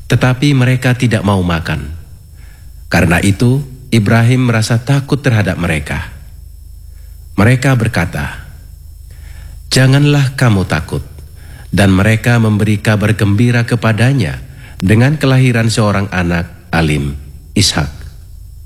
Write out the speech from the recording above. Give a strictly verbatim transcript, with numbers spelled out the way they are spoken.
Tetapi mereka tidak mau makan. Karena itu Ibrahim merasa takut terhadap mereka. Mereka berkata, "Janganlah kamu takut." Dan mereka memberi kabar gembira kepadanya dengan kelahiran seorang anak, Alim, Ishak.